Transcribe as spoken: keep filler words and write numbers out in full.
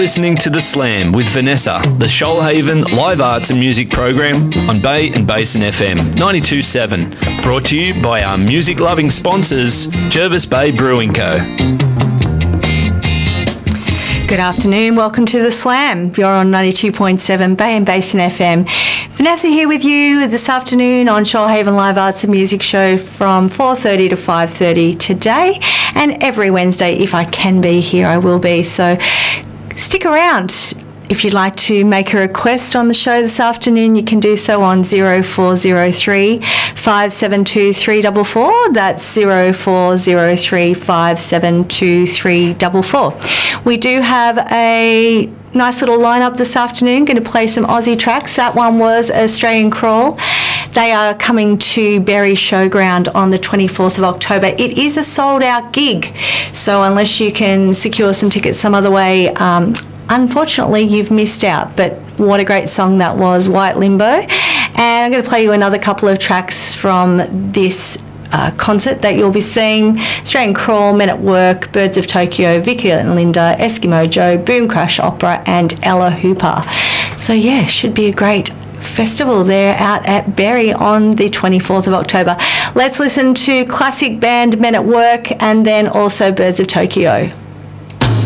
listening to The Slam with Vanessa, the Shoalhaven live arts and music program on Bay and Basin F M ninety-two point seven. Brought to you by our music-loving sponsors, Jervis Bay Brewing Co. Good afternoon, welcome to The Slam. You're on ninety-two point seven Bay and Basin F M. Vanessa here with you this afternoon on Shoalhaven Live Arts and Music Show from four thirty to five thirty today, and every Wednesday, if I can be here, I will be. So stick around. If you'd like to make a request on the show this afternoon, you can do so on zero four zero three, five seven two, three four four. That's zero four zero three, five seven two, three four four. We do have a nice little lineup this afternoon. Going to play some Aussie tracks. That one was Australian Crawl. They are coming to Berry Showground on the twenty-fourth of October. It is a sold-out gig, so unless you can secure some tickets some other way, um, unfortunately, you've missed out. But what a great song that was, White Limbo. And I'm going to play you another couple of tracks from this uh, concert that you'll be seeing. Australian Crawl, Men at Work, Birds of Tokyo, Vicky and Linda, Eskimo Joe, Boom Crash Opera, and Ella Hooper. So yeah, should be a great festival there out at Berry on the twenty-fourth of October. Let's listen to classic band Men at Work and then also Birds of Tokyo.